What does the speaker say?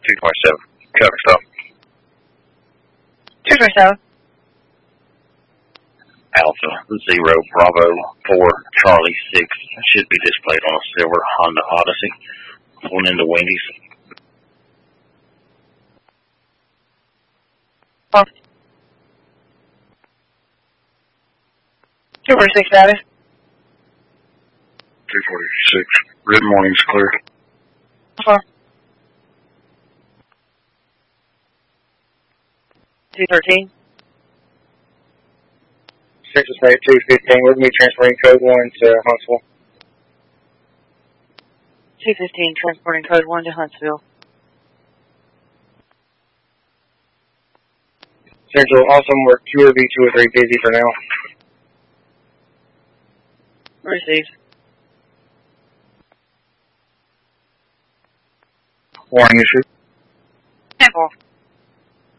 227. Cover stop. 227. Alpha 0 Bravo 4 Charlie 6 should be displayed on a silver Honda Odyssey. Going into Wendy's. 246 status. 246. Good morning's clear. 213. Texas State 215, we're going to be transferring code 1 to Huntsville. 215, transporting code 1 to Huntsville. Central, awesome work. QRV 203, busy for now. Received. Warning issue. Sample.